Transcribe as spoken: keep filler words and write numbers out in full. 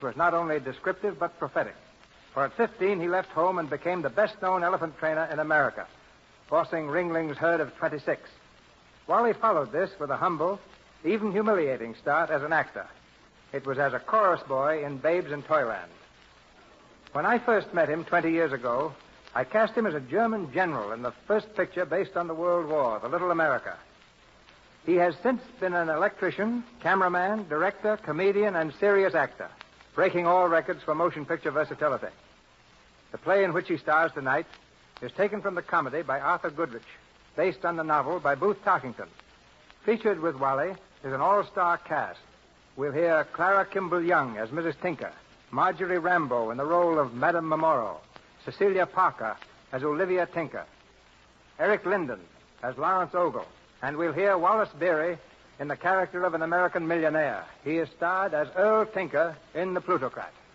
was not only descriptive but prophetic. For at fifteen, he left home and became the best-known elephant trainer in America, bossing Ringling's herd of twenty-six. Wally followed this with a humble, even humiliating start as an actor. It was as a chorus boy in Babes in Toyland. When I first met him twenty years ago, I cast him as a German general in the first picture based on the World War, The Little America. He has since been an electrician, cameraman, director, comedian, and serious actor, breaking all records for motion picture versatility. The play in which he stars tonight is taken from the comedy by Arthur Goodrich, based on the novel by Booth Tarkington. Featured with Wally is an all-star cast. We'll hear Clara Kimball Young as Missus Tinker, Marjorie Rambeau in the role of Madame Memoro, Cecilia Parker as Olivia Tinker, Eric Linden as Lawrence Ogle, and we'll hear Wallace Beery in the character of an American millionaire. He is starred as Earl Tinker in The Plutocrat.